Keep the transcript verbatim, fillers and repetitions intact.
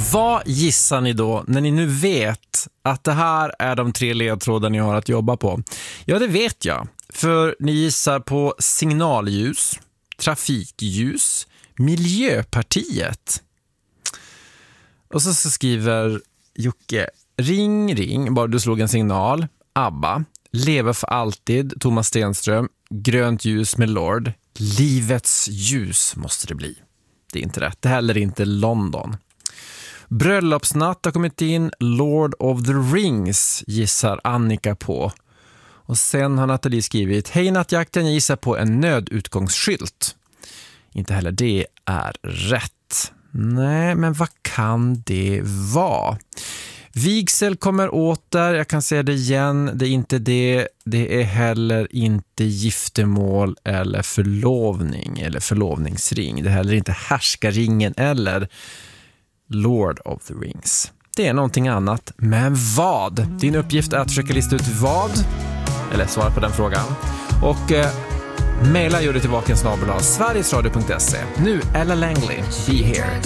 Vad gissar ni då när ni nu vet att det här är de tre ledtrådar ni har att jobba på? Ja, det vet jag. För ni gissar på signalljus, trafikljus, Miljöpartiet. Och så, så skriver Jocke: ring, ring, bara du slog en signal. ABBA, Leva för alltid, Thomas Stenström, grönt ljus med Lord. Livets ljus måste det bli. Det är inte rätt. Det heller inte London. Bröllopsnatt har kommit in. Lord of the Rings gissar Annika på. Och sen har Nathalie skrivit: hej nattjakten, jag gissar på en nödutgångsskylt. Inte heller det är rätt. Nej, men vad kan det vara? Vigsel kommer åter, jag kan säga det igen, det är inte det. Det är heller inte giftermål eller förlovning eller förlovningsring. Det är heller inte härskaringen eller Lord of the Rings. Det är någonting annat, men vad? Din uppgift är att försöka lista ut vad, eller svara på den frågan. Och eh, mejla gör du tillbaka en snabel av sverigesradio punkt se. Nu Ella Langley, Be Here.